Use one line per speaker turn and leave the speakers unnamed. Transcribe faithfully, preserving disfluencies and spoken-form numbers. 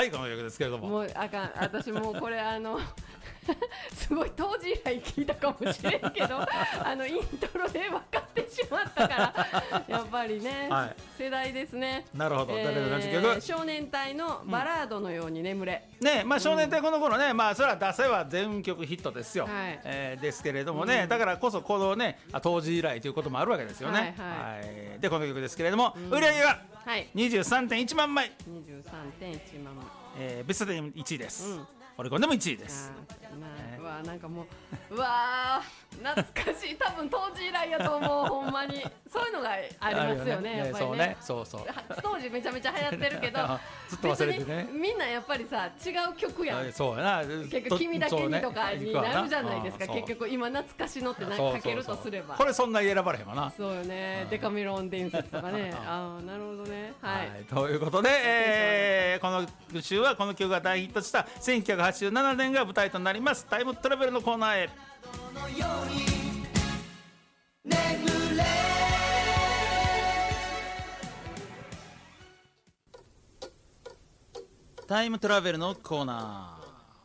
はいこの曲ですけれども、
もうあかん、私もうこれあのすごい当時以来聞いたかもしれんけどあのイントロで分かってしまったからやっぱりね、はい、世代ですね。
なるほど、えー、誰の何曲？
少年隊のバラードのように眠れ、
うん、ね、まあ少年隊この頃ね、うん、まあそれは出せば全曲ヒットですよ、はい、えー、ですけれどもね、うん、だからこそこのね当時以来ということもあるわけですよね、はいはいはい、でこの曲ですけれども、うん、売り上げが にじゅうさんてんいちまんまい、
にじゅうさんてんいちまんまい、
えー、ベストでいちいです、うん、オリコンでもいちいです。
まあ、えー、うわなんかもううわ懐かしい、多分当時以来やと思うほんまにそういうのがありますよね、やっぱりね、
そうそう
当時めちゃめちゃ流行ってるけど
ずっと忘れてね、
みんなやっぱりさ違う曲やん、
そうやな、
結局君だけにとかになるじゃないですか、結局今懐かしのってかけるとすれば、
これそんなに選ばれへんわな、
そうよね、デカメロン伝説とかねああなるほどね、はい、
はい、ということで、えー、この週はこの曲が大ヒットしたせんきゅうひゃくはちじゅうななねんが舞台となりますタイムトラベルのコーナーへ。タイムトラベルのコーナ